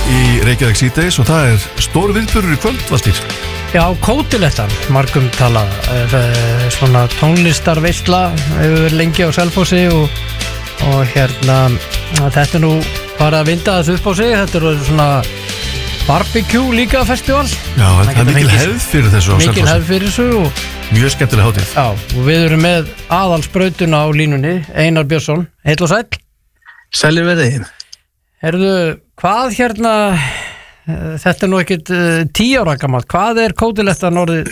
í Reykjavík síðdegis og það stór viðburður í kvöld, Valtýr. Já, Kótilettan, margum talað, svona tónlistarveisla hefur lengi á Selfossi og þetta nú bara að vinda þessu upp á sig, þetta svona barbecue líka festival. Já, það mikil hefð fyrir þessu á Selfossi. Mikil hefð fyrir þessu og mjög skemmtileg hátíð. Já, og við erum með aðalsbrautuna á línunni, Einar Björnsson, heill og sæll. Sælir verið. Herðu, hvað þetta nú ekkert 10 ára gamalt, hvað Kótilettan orðið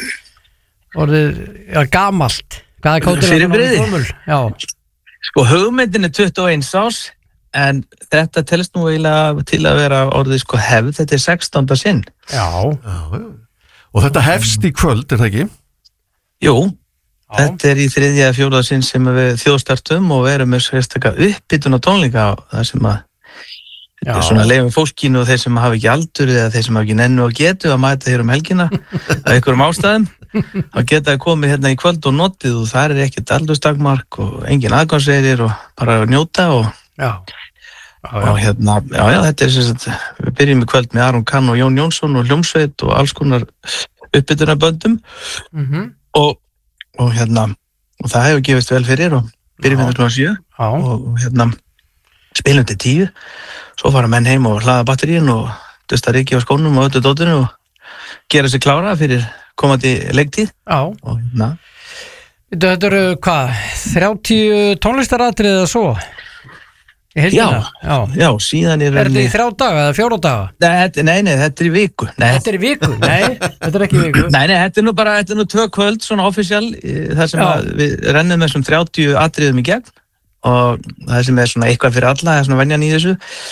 gamalt? Hvað Kótilettan orðið gömul? Já. Sko, hugmyndin 21 árs, en þetta telst nú eiginlega til að vera orðið hefð, þetta 16. sinn. Já. Og þetta hefst í kvöld, það ekki? Jú, þetta í 3. eða 4. sinn sem við þjóðstartum og erum með sérstaklega uppbytun á tónleika þar sem að svona leifum fólkinu og þeir sem hafa ekki aldur eða þeir sem hafa ekki nennu og getu að mæta hér helgina af einhverjum ástæðum þá geta það komið hérna í kvöld og notið og það ekkert aldurstakmark og engin aðgangseyrir og bara að njóta og þetta við byrjum í kvöld með Aron Kahn og Jón Jónsson og hljómsveit og alls konar uppbytunarböndum og það hefur gefist vel fyrir og byrjum hérna kl. 7 og spilum til 10 svo fara menn heim og hlaða batteríin og dusta ryki á skónum og öllu dótinu og gera sig klára fyrir komandi leiktíð og Þetta eru hvað, 30 tónlistaratriði eða svo? Já, síðan Er þetta í 3 daga eða 4 daga? Nei, þetta í viku. Þetta í viku? Nei, þetta ekki í viku. Nei, þetta nú 2 kvöld, svona offisjál, þar sem við rennum með svona 30 atriðum í gegn og það sem svona eitthvað fyrir alla, það svona venjan í þessu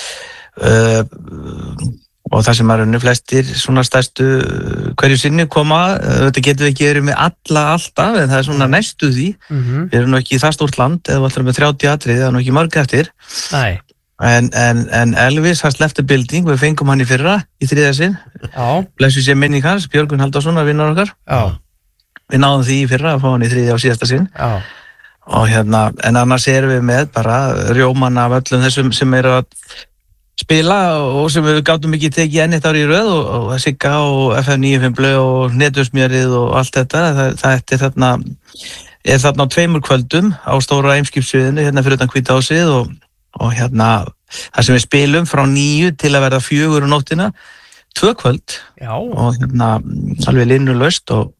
og það sem flestir svona stærstu hverju sinni koma, þetta getur við ekki verið með alla alltaf, en það svona næstu því. Við erum nú ekki í það stórt land eða alltaf með 30 atrið, það nú ekki mörg eftir. Nei. En Elvis has left the building, við fengum hann í fyrra í 3. sinn. Blessu sé minning hans, Björgvin Halldórsson að vinna okkar. Við náðum því í fyrra að fá hann í 3. og síðasta sinn. Og en annars erum við með bara rjóman af öllum þessum sem að spila og sem við gátum ekki tekið enn eitt ári í röð og Sigga og FM95 Blöð og Netusmjörið og allt þetta. Það þarna á 2 kvöldum á stóra Eimskipssviðinu fyrir utan Hvítahúsið og það sem við spilum frá 9 til að verða 4 nóttina 2 kvöld og alveg linnulaust og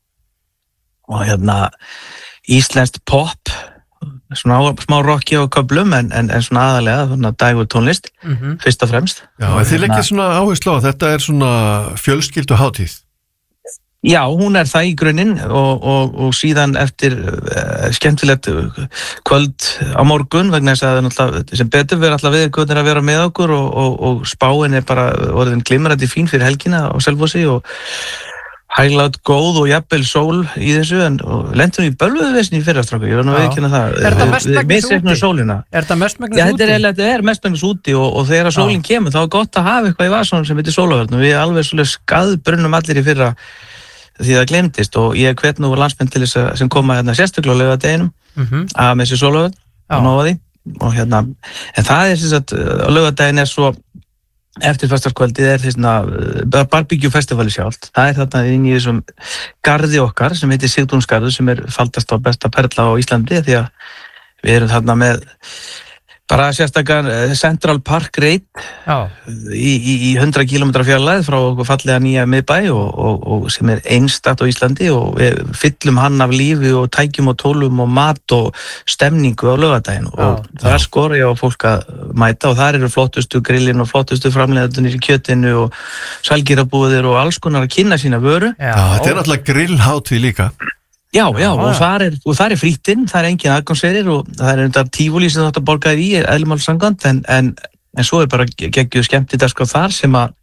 íslenskt pop svona smá rocki á köflum en svona aðalega dagur tónlist fyrst og fremst. Já, en þið leggið svona áherslu á þetta svona fjölskyldu hátíð. Já, hún það í grunninn og síðan eftir skemmtilegt kvöld á morgun vegna þess að sem betur verður alltaf viðurkvöldin að vera með okkur og spáin bara orðin glimrandi fín fyrir helgina á Selfossi og hæglát góð og jafnvel sól í þessu en lentum í bölvuðuvesinni í fyrrastráku, ég var nú að viðkynna það. Er þetta mestmegnis úti? Er þetta mestmegnis úti og þegar sólin kemur þá gott að hafa eitthvað í vasanum sem heitir sólavörn og við alveg svolítið skaðbrunnum allir í fyrra því það glemdist og ég hvet nú landsmenn til þess sem koma sérstaklega á laugardeginum að með þessi sólavörn og nóga því og en það sem sagt á laugardegin svo eftir föstudagskvöldið því barbecue festivali sjálft. Það þarna inn í þessum garði okkar sem heitir Sigtúnsgarður sem faldast á besta perla á Íslandi því að við erum þarna með bara sérstakar Central Park Reit í 100 km fjarlægð frá okkur fallega nýja miðbæ og sem einstakt á Íslandi og við fyllum hann af lífi og tækjum og tólum og mat og stemningu á laugardaginn og það skora ég á fólk að mæta og þar eru flottustu grillin og flottustu framleiðarnir í kjötinu og sælgírabúðir og alls konar að kynna sína vöru. Þetta náttúrulega grillhátíð líka. Já, og þar frítinn, það engin aðgangseyrir og það undan tífúli sem þetta borgaði í, eðlumálssamkvæmt, en svo bara geggjuð skemmtidagskrá þar sem að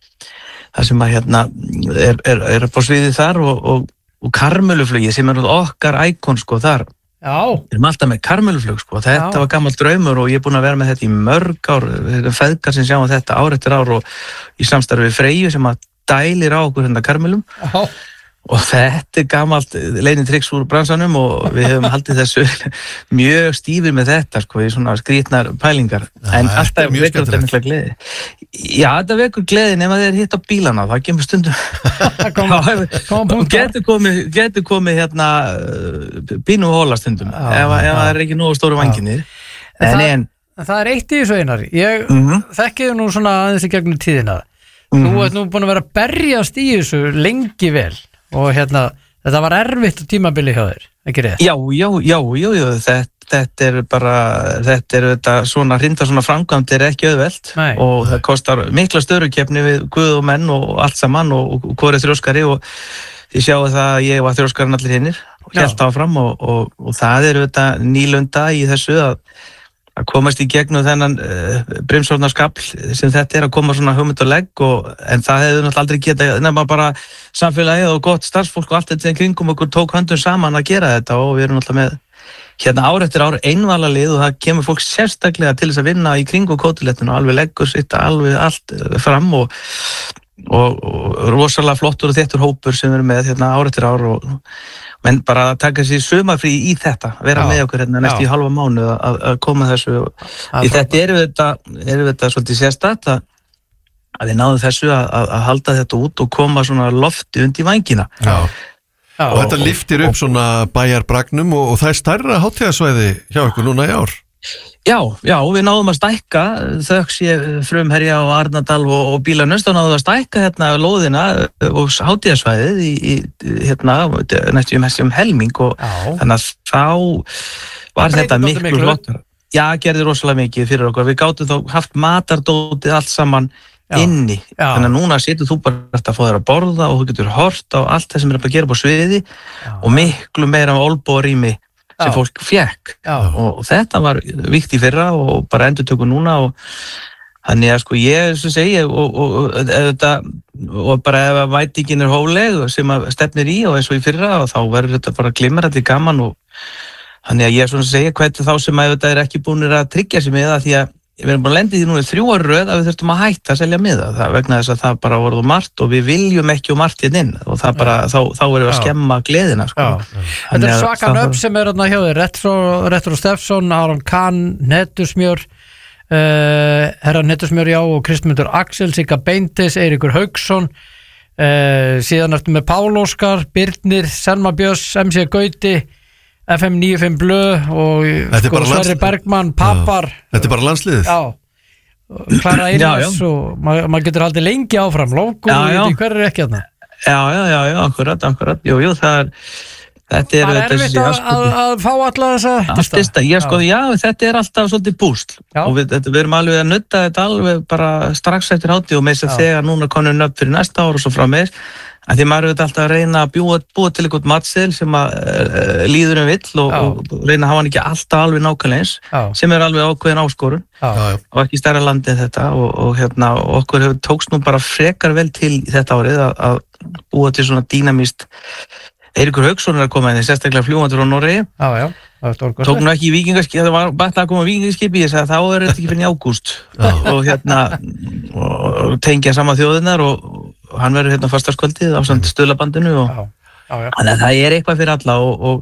upp á sviðið þar og karmöluflugið sem okkar íkon þar. Við erum alltaf með karmöluflug, þetta var gamall draumur og ég er búinn að vera með þetta í mörg ár, feðgar sem sjáum þetta ár eftir ár og í samstarfi við Freyju sem að dælir á okkur karmölum. Og þetta gamalt leynitrix úr bransanum og við hefum haldið þessu mjög stífir með þetta sko, í svona skrýtnar pælingar. En alltaf vekur þetta mikla gleði. Já, þetta vekur gleði nema þeir hitt á bílana, það kemur stundum. Getur komið hérna pínu hóla stundum, ef það er ekki nógu stóru vanginir. En það er eitt í þessu Einar. Ég þekki nú svona aðeins í gegnum tíðina. Þú ert nú búin að vera að berjast í þessu lengi vel. Og hérna, þetta var erfitt á tímabili hjá þér, ekki rétt? Já, þetta er bara, þetta svona, hrinda svona framkvæmt ekki auðvelt. Nei. Og það kostar mikla störukeppni við guð og menn og allt saman og hvor er þrjóskari og þið sjáu það að ég var þrjóskarinn allir hinnir og hélt áfram og það er þetta nýlunda í þessu að komast í gegnum þennan brimsornarskapl sem þetta er að koma svona hugmynd og legg en það hefur náttúrulega aldrei getað nema bara samfélagið og gott starfsfólk og allt þetta kringum okkur tók höndum saman að gera þetta og við erum náttúrulega með hérna ár eftir ár einvalalið og það kemur fólk sérstaklega til þess að vinna í kringu kótilettinu og alveg leggur sitt alveg allt fram og rosalega flottur og þéttur hópur sem við erum með hérna ár eftir ár menn bara að taka sér sumarfrí í þetta, vera með okkur hérna næst í halva mánuð að koma þessu í þetta eru þetta svolítið sérstætt að við náðum þessu að halda þetta út og koma svona lofti undir vængina. Og þetta lyftir upp svona bæjarbragnum og það er stærra hátíðasvæði hjá ykkur núna í ár. Já, við náðum að stækka þökks ég Frumherja og Arnardal og Bílanöst og náðum að stækka hérna lóðina og hátíðasvæðið í hérna næstum helming og þannig að þá var þetta miklu flottar. Já, gerði rosalega mikið fyrir okkur. Við gátum þá haft matardótið allt saman inni. Þannig að núna situr þú bara að fá þér að borða og þú getur hort á allt það sem er að gera på sviði og miklu meira olbúarými sem fólk fekk og þetta var víkt í fyrra og bara endurtöku núna og þannig að sko ég sem segi og bara ef að vætingin er hófleg sem að stefnir í og eins og í fyrra og þá verður þetta bara glimrandi gaman og þannig að ég svona segja hvernig þá sem að þetta er ekki búinir að tryggja sig með það því að við erum bara lendið í núna 3 ára röð að við þurftum að hætta að selja miða það vegna þess að það bara voruð margt og við viljum ekki margt hérna inn og það bara þá erum við að skemma gleðina sko. Þetta er svaka nöfn sem er hérna hjá þér Retro Steffsson, Aron Kahn, Nettusmjör Herra Nettusmjör og Kristmundur Axel, Sigga Beintis, Eiríkur Hauksson síðan ertu með Pál Óskar, Birnir, Selma Björns, MC Gauti FM 95 Blöð og sko, Sverri Bergmann, Pappar Þetta er bara landsliðið Klara Einars og maður getur haldið lengi áfram Lóku, hver er ekki hérna? Já, akkurat Jú, þetta er erfitt að fá alla þessa þetta er alltaf svolítið búsl og við erum alveg að nutta þetta alveg bara strax eftir hátíð og með þess að þegar núna konum upp fyrir næsta ár og svo frá meir að því maður er alltaf að reyna að búa til eitthvað matseðil sem að líður vill og reyna að hafa hann ekki alltaf alveg nákvæmlega eins sem er alveg ákveðin áskorun og ekki stærra landi en þetta og hérna okkur tókst nú bara frekar vel til þetta árið að búa til svona dýnamíst Eiríkur Hauksson er að koma inn sérstaklega fljúgandur á Noregi tók nú ekki í vikingaskipi það var bara að koma vikingaskipi ég sagði þá er þetta ekki fyrir í ágúst og hérna og tengja saman þjóðirnar og hann verður hérna fastarskvöldið á samt stuðlabandinu og þannig að það er eitthvað fyrir alla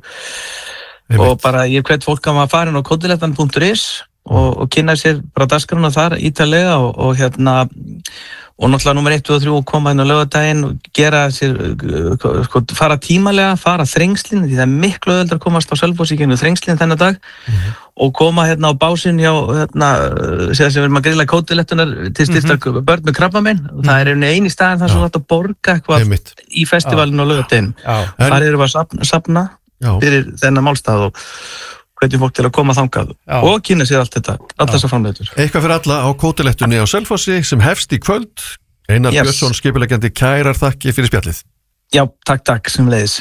og bara ég hvet fólk að fara inn á kótilettan.is og kynna sér bara dagskrárna þar ítarlega og hérna og náttúrulega nummer 1 og 3 koma inn á laugardaginn og gera sér sko, fara tímalega, fara þrengslin því það er miklu auðveldara að komast á Selfossi í gegnum þrengslin þennan dag og koma hérna á básinn hjá hérna sem við erum að grilla kótilettunar til styrta börn með krabbamein og það er eini staðar þar sem þú ætti að borga eitthvað í festivalinu á laugardaginn þar erum við að safna fyrir þennan málstað og hvetjum fólk til að koma þangað og kynna sér allt þetta, allt þessar framleitur. Eitthvað fyrir alla á kótilettunni á Selfossi sem hefst í kvöld. Einar Björnsson, skipuleggjandi, kærar þakki fyrir spjallið. Já, takk sem leiðis.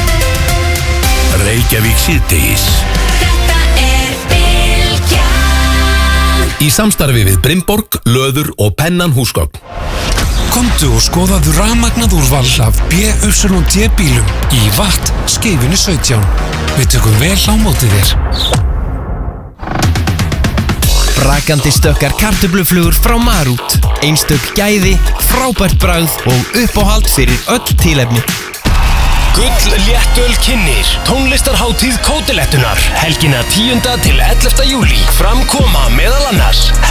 Reykjavík síðdegis. Þetta Bylgjan. Í samstarfi við Brimborg, Löður og Pennan húsgögn. Komdu og skoðaðu rafmagnað úrval af BYD bílum í Watt Skeifunni 17. Við tökum vel á móti þér. Brakandi stökkar kartöfluflugur frá Marút. Einstök gæði, frábært bragð og uppáhald fyrir öll tilefni. Gull léttöl kynnir tónlistarhátíð Kótilettunar helgina 10. til 11. júlí. Framkoma meðal annars